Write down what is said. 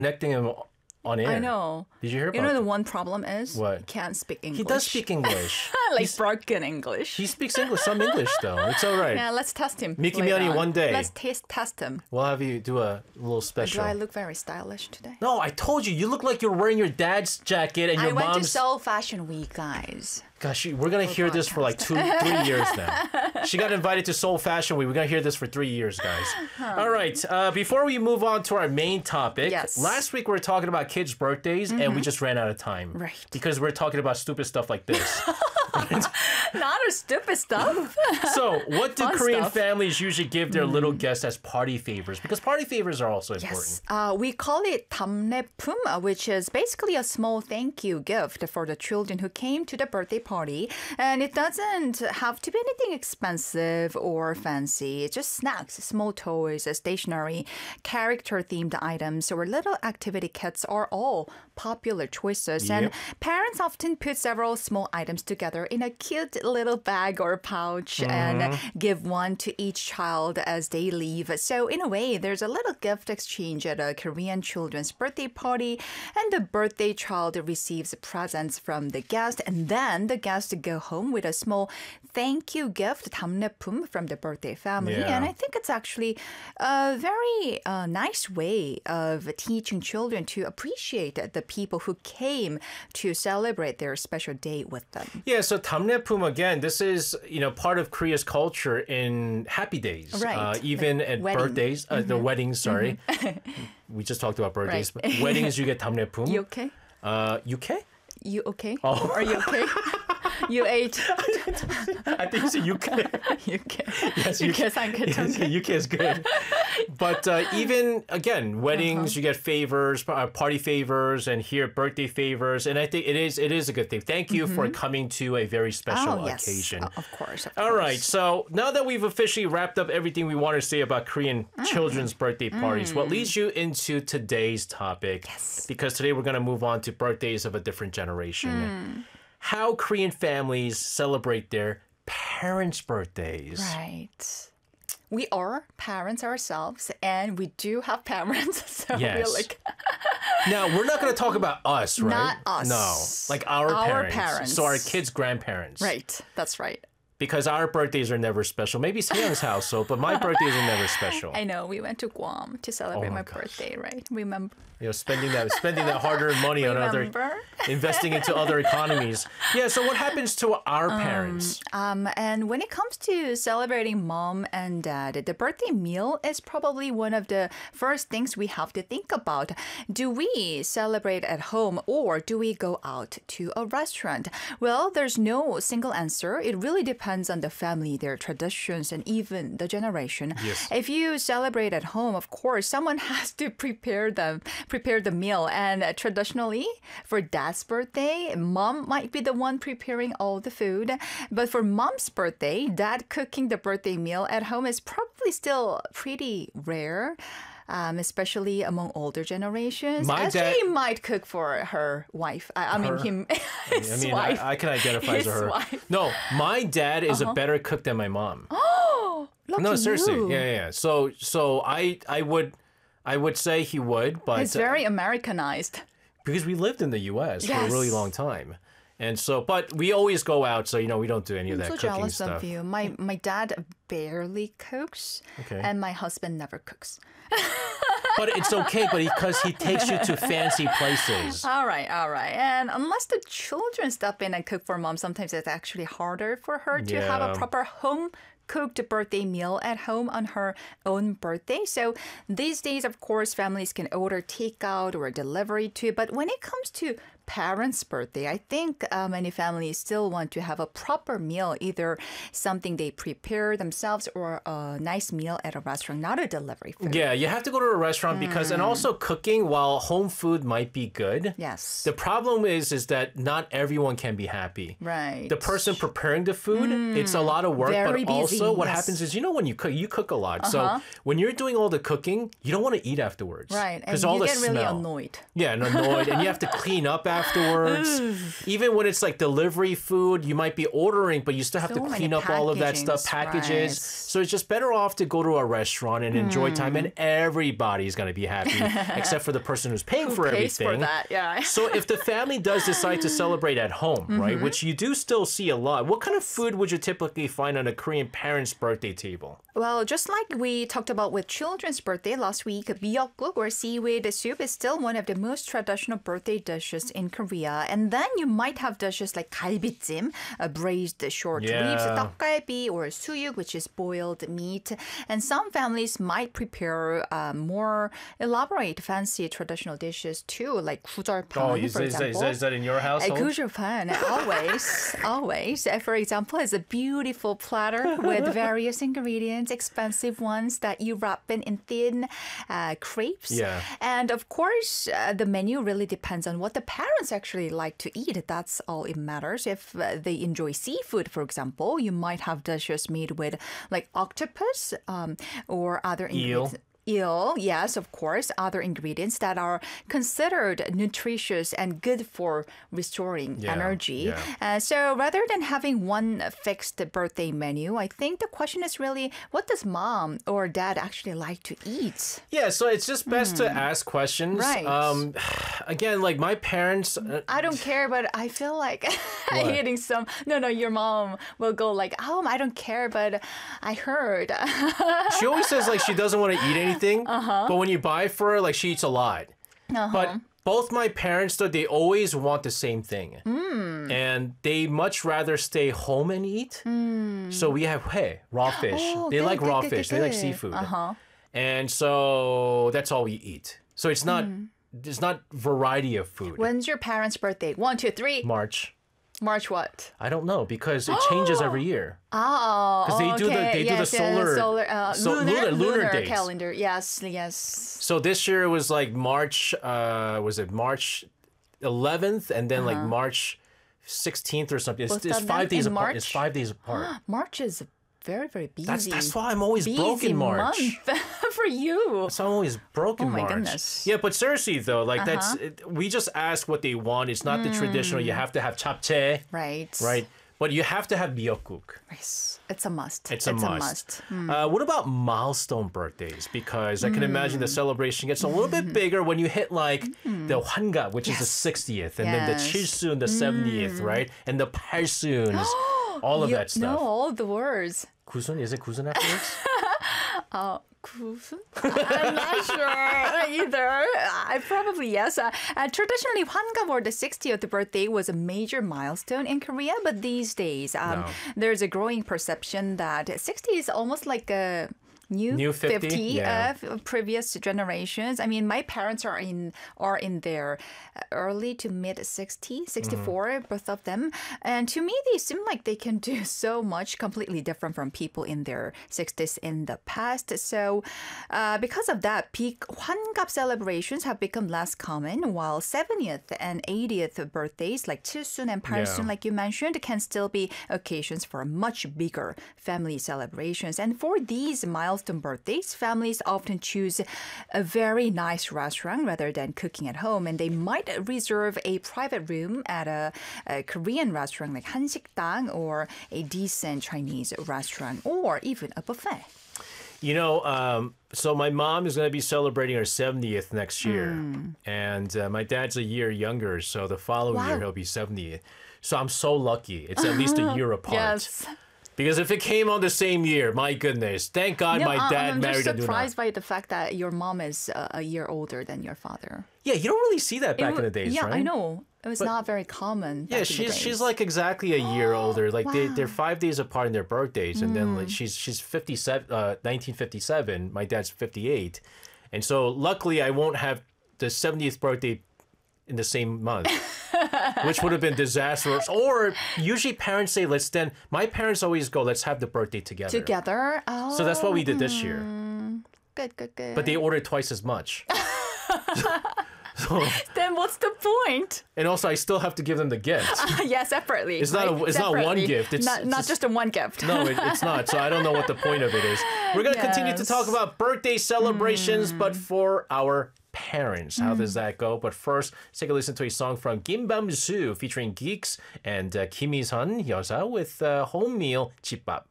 connecting him on air. I know. Did you hear about You know, the that? one problem is What? he can't speak English. He does speak English. like broken English. He speaks English, some English though. It's all right. Yeah, let's test him. Mickey later Miani on. one day. Let's test him. We'll have you do a little Do special. I look very stylish today? No, I told you. You look like you're wearing your dad's jacket and your I went to mom's. Seoul Fashion Week, guys. Gosh, we're gonna hear this for like 3 years now. She got invited to Seoul Fashion Week. We're gonna hear this for 3 years, guys. All right. Before we move on to our main topic, Yes. last week we were talking about kids' birthdays, and we just ran out of time. Right. Because we're talking about stupid stuff like this. Not a stupid stuff. So, what do Fun Korean stuff. families usually give their little guests as party favors? Because party favors are also important. Yes, we call it 담례품, which is basically a small thank you gift for the children who came to the birthday party. And it doesn't have to be anything expensive or fancy. It's just snacks, small toys, stationery, character-themed items, or little activity kits are all popular choices. And Yep. parents often put several small items together in a cute little bag or pouch and give one to each child as they leave. So in a way, there's a little gift exchange at a Korean children's birthday party, and the birthday child receives presents from the guest, and then the guest go home with a small thank you gift, 담례품, from the birthday family. Yeah. And I think it's actually a very nice way of teaching children to appreciate the people who came to celebrate their special day with them. Yeah, so 담례품, again, this is, part of Korea's culture in happy days. Right. Even at wedding. birthdays, the weddings, sorry. We just talked about birthdays. Right. But weddings, you get 담례품. You okay? You okay? You okay? Oh. Are you okay? You ate. I think it's a UK. UK. Yes, UK 산 Yes, UK is good. But even, again, weddings, you get favors, party favors, and here birthday favors. And I think it is a good thing. Thank you for coming to a very special yes. occasion. Of course. All right, so now that we've officially wrapped up everything we want to say about Korean children's birthday parties, what leads you into today's topic? Yes. Because today we're going to move on to birthdays of a different generation. How Korean families celebrate their parents' birthdays. Right. We are parents ourselves, and we do have parents. So Yes. we're like, Now, we're not going to talk about us, right? Not us. No, like our parents. So our kids' grandparents. right. That's right. Because our birthdays are never special. Maybe Seyoung's household, but my birthdays are never special. I know. We went to Guam to celebrate Oh my my gosh. birthday, right? Remember? Spending that hard-earned money on Remember? investing into other economies. Yeah, so what happens to our parents? And when it comes to celebrating mom and dad, the birthday meal is probably one of the first things we have to think about. Do we celebrate at home or do we go out to a restaurant? Well, there's no single answer. It really depends on the family, their traditions, and even the generation. Yes. If you celebrate at home, of course, someone has to prepare the meal. And traditionally, for dad's birthday, mom might be the one preparing all the food. But for mom's birthday, dad cooking the birthday meal at home is probably still pretty rare. Especially among older generations. My As dad- she might cook for her wife. I mean, him, his wife. I can identify as His her. wife. No, my dad is a better cook than my mom. Lucky No, seriously. you. Yeah. So I would say he would, but It's very Americanized. because we lived in the U.S. for a Yes. really long time. And so, but we always go out, so we don't do any of that So cooking jealous stuff. of you. My dad barely cooks, Okay. and my husband never cooks. But it's okay, but because he takes you to fancy places. All right. And unless the children step in and cook for mom, sometimes it's actually harder for her to have a Yeah. proper home cooked birthday meal at home on her own birthday. So these days, of course, families can order takeout or delivery too. But when it comes to parents' birthday, I think many families still want to have a proper meal, either something they prepare themselves or a nice meal at a restaurant, not a delivery food. Yeah, you have to go to a restaurant because, and also cooking, while home food might be good. Yes. The problem is that not everyone can be happy. Right. The person preparing the food, it's a lot of work, Very but busy, also what yes. happens is, when you cook a lot. So when you're doing all the cooking, you don't want to eat afterwards. Right. And all you the get really smell. annoyed. Yeah, and annoyed, and you have to clean up after. afterwards. Even when it's like delivery food, you might be ordering, but you still have So to many clean up all of that stuff, packages. right. So it's just better off to go to a restaurant and enjoy time, and everybody's going to be happy, except for the person who's paying for Pays everything. for that, yeah. So if the family does decide to celebrate at home, right, which you do still see a lot, what kind of food would you typically find on a Korean parent's birthday table? Well, just like we talked about with children's birthday last week, miyeokguk or seaweed soup is still one of the most traditional birthday dishes in Korea. And then you might have dishes like galbijjim, braised short ribs, Yeah. 떡갈비 or suyuk, which is boiled meat. And some families might prepare more elaborate, fancy traditional dishes too, like 구절판, Oh, for example. is that in your household? 구절판, always, always. For example, is a beautiful platter with various ingredients, expensive ones that you wrap in thin crepes. Yeah. And of course, the menu really depends on what the parents actually like to eat. That's all it matters. If they enjoy seafood, for example, you might have dishes made with like octopus or other ingredients. Eel, yes, of course, other ingredients that are considered nutritious and good for restoring Yeah, energy. yeah. So rather than having one fixed birthday menu, I think the question is really, what does mom or dad actually like to eat? Yeah, so it's just best to ask questions. Right. Again, like my parents. I don't care, but I feel like What? eating some. No, your mom will go like, oh, I don't care, but I heard. She always says like she doesn't want to eat anything, but when you buy for her, like she eats a lot. But both my parents, though, they always want the same thing, and they much rather stay home and eat. So we have raw fish. Oh, They good, like good, raw good, fish. good, They like good. seafood, and so that's all we eat. So it's not. There's not variety of food. When's your parents' birthday? 1, 2, 3. March. March what? I don't know because it changes every year. Oh, 'Cause they do the- okay. they do the lunar dates. calendar. Yes. So this year it was like March, was it March 11th and then like March 16th or something. Both It's of 5 them days in apart. March? It's 5 days apart. March is very, very busy. That's why I'm always broke busy in March. month for you. So I'm always broke in Oh my March. goodness. Yeah, but seriously though, like we just ask what they want. It's not the traditional. You have to have japchae, Right. right? But you have to have miyeokguk. Yes. It's a must. It's a must. What about milestone birthdays? Because I can imagine the celebration gets a little bit bigger when you hit like the 환갑, which is the 60th, and then the Yes. 7순, the 70th, right? And the 8순s, all of You that stuff. know all the words. 9순? Is it 9순 afterwards? 구순? I'm not sure either. I probably yes. Traditionally, 환갑 or the 60th birthday was a major milestone in Korea, but these days No. there's a growing perception that 60 is almost like a new 50? Yeah. of previous generations. I mean, my parents are in their early to mid 60, 64, both of them. And to me, they seem like they can do so much completely different from people in their 60s in the past. So because of that, peak 환갑 celebrations have become less common, while 70th and 80th birthdays like 칠순 and 팔순, Yeah. like you mentioned, can still be occasions for much bigger family celebrations. And for these milestone birthdays, families often choose a very nice restaurant rather than cooking at home, and they might reserve a private room at a Korean restaurant like 한식당 or a decent Chinese restaurant or even a buffet. You know, so my mom is going to be celebrating her 70th next year. And my dad's a year younger, so the following year Wow. he'll be 70th. So I'm so lucky. It's at least a year apart. Yes. Because if it came on the same year, my goodness, thank God No, my dad I'm married just a Nuna. surprised by the fact that your mom is a year older than your father. Yeah, you don't really see that back in the days, yeah, right? I know. It was not very common. Yeah, back in the days. she's like exactly a year older. Like they're 5 days apart in their birthdays, and then like she's 57, 1957. My dad's 58, and so luckily I won't have the 70th birthday in the same month, which would have been disastrous. Or usually parents say, let's then. My parents always go, let's have the birthday together. Together? Oh, So that's what we did this year. good. But they ordered twice as much. So, Then what's the point? and also I still have to give them the gift. Yeah, separately. It's not right? it's not one Separately. gift. It's not just a one gift. No, it's not. So I don't know what the point of it is. We're going to continue to talk Yes. about birthday celebrations, but for our parents. How does that go? But first, let's take a listen to a song from Kim Bam-soo featuring Geeks and Kim Hee-sun 여자 with home meal 집밥.